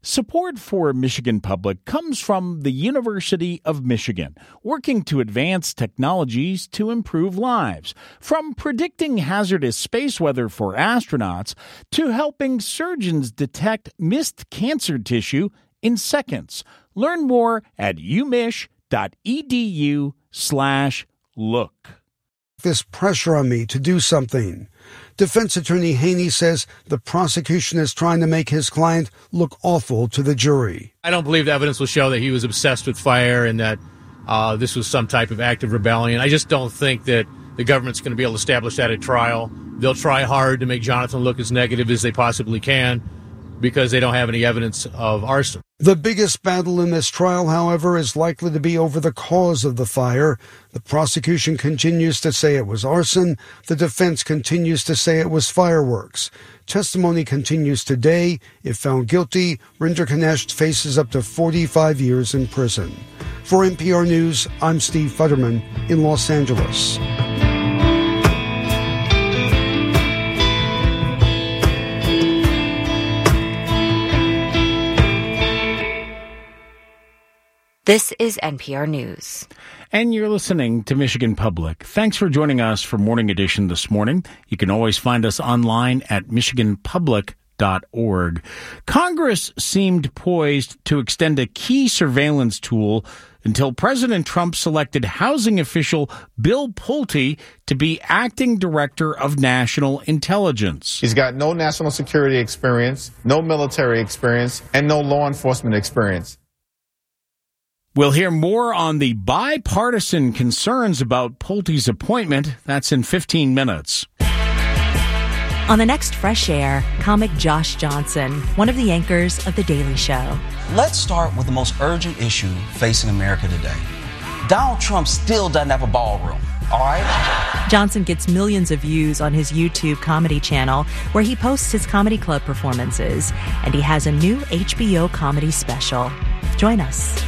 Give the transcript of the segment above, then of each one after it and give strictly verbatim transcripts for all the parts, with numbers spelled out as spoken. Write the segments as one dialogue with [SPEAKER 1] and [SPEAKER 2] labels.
[SPEAKER 1] Support for Michigan Public comes from the University of Michigan, working to advance technologies to improve lives. From predicting hazardous space weather for astronauts to helping surgeons detect missed cancer tissue in seconds. Learn more at umich.edu slash look.
[SPEAKER 2] This pressure on me to do something. Defense attorney Haney says the prosecution is trying to make his client look awful to the jury.
[SPEAKER 3] I don't believe the evidence will show that he was obsessed with fire and that uh, this was some type of act of rebellion. I just don't think that the government's going to be able to establish that at trial. They'll try hard to make Jonathan look as negative as they possibly can because they don't have any evidence of arson.
[SPEAKER 2] The biggest battle in this trial, however, is likely to be over the cause of the fire. The prosecution continues to say it was arson. The defense continues to say it was fireworks. Testimony continues today. If found guilty, Rinderknecht faces up to forty-five years in prison. For N P R News, I'm Steve Futterman in Los Angeles.
[SPEAKER 4] This is N P R News.
[SPEAKER 1] And you're listening to Michigan Public. Thanks for joining us for Morning Edition this morning. You can always find us online at michigan public dot org. Congress seemed poised to extend a key surveillance tool until President Trump selected housing official Bill Pulte to be acting director of national intelligence.
[SPEAKER 5] He's got no national security experience, no military experience, and no law enforcement experience.
[SPEAKER 1] We'll hear more on the bipartisan concerns about Pulte's appointment. That's in fifteen minutes.
[SPEAKER 6] On the next Fresh Air, comic Josh Johnson, one of the anchors of The Daily Show.
[SPEAKER 7] Let's start with the most urgent issue facing America today. Donald Trump still doesn't have a ballroom, all right?
[SPEAKER 6] Johnson gets millions of views on his YouTube comedy channel, where he posts his comedy club performances, and he has a new H B O comedy special. Join us.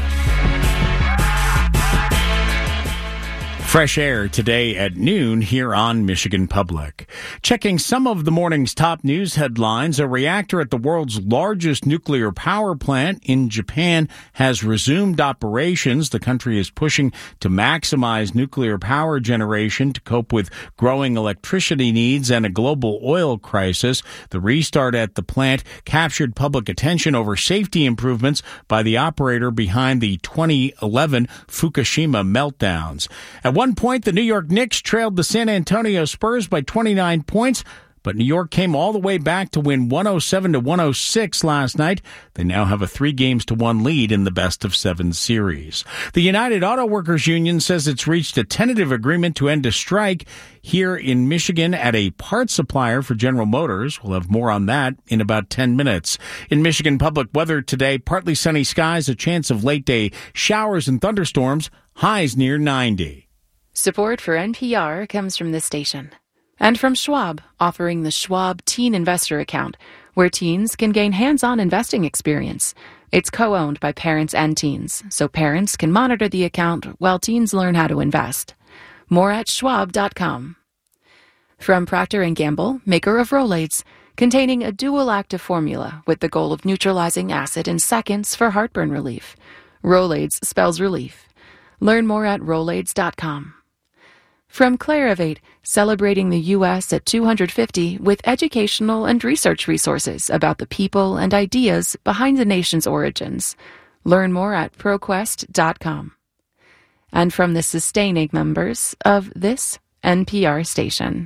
[SPEAKER 1] Fresh Air today at noon here on Michigan Public. Checking some of the morning's top news headlines, a reactor at the world's largest nuclear power plant in Japan has resumed operations. The country is pushing to maximize nuclear power generation to cope with growing electricity needs and a global oil crisis. The restart at the plant captured public attention over safety improvements by the operator behind the twenty eleven Fukushima meltdowns. At one point, the New York Knicks trailed the San Antonio Spurs by twenty-nine points, but New York came all the way back to win one oh seven to one oh six last night. They now have a three games to one lead in the best of seven series. The United Auto Workers Union says it's reached a tentative agreement to end a strike here in Michigan at a parts supplier for General Motors. We'll have more on that in about ten minutes. In Michigan Public weather today, partly sunny skies, a chance of late day showers and thunderstorms, highs near ninety.
[SPEAKER 8] Support for N P R comes from this station. And from Schwab, offering the Schwab Teen Investor Account, where teens can gain hands-on investing experience. It's co-owned by parents and teens, so parents can monitor the account while teens learn how to invest. More at schwab dot com. From Procter and Gamble, maker of Rolaids, containing a dual active formula with the goal of neutralizing acid in seconds for heartburn relief. Rolaids spells relief. Learn more at rolaids dot com. From Clarivate, celebrating the U S at two hundred fifty with educational and research resources about the people and ideas behind the nation's origins. Learn more at proquest dot com. And from the sustaining members of this N P R station.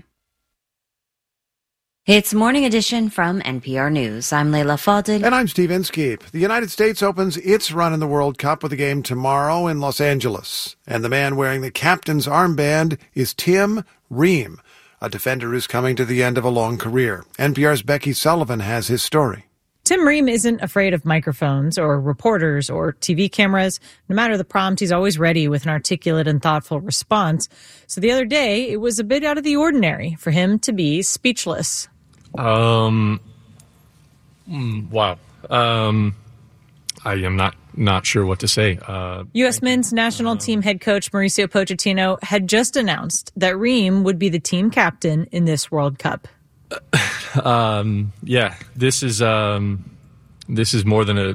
[SPEAKER 4] It's Morning Edition from N P R News. I'm Leila Fadel.
[SPEAKER 9] And I'm Steve Inskeep. The United States opens its run in the World Cup with a game tomorrow in Los Angeles. And the man wearing the captain's armband is Tim Ream, a defender who's coming to the end of a long career. N P R's Becky Sullivan has his story.
[SPEAKER 10] Tim Ream isn't afraid of microphones or reporters or T V cameras. No matter the prompt, he's always ready with an articulate and thoughtful response. So the other day, it was a bit out of the ordinary for him to be speechless.
[SPEAKER 11] Um, wow. Um, I am not, not sure what to say. Uh,
[SPEAKER 10] U S men's national uh, team head coach Mauricio Pochettino had just announced that Ream would be the team captain in this World Cup.
[SPEAKER 11] Um, yeah, this is, um, this is more than a